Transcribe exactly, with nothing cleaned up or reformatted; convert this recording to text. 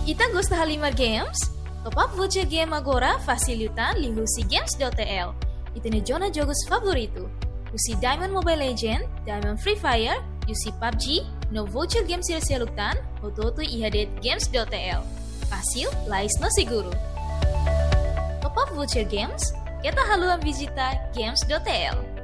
Ita gosta Halimar Games? Top up voucher game agora facilitan li husi games.tl. Ita ne jona jogos favorito. Husi Diamond Mobile Legend, Diamond Free Fire, Yusi P U B G, no voucher game sila-silutan, hototo ihadet games.tl. Fácil, lais no seguro. Top up voucher games, kita haluan visita games.tl.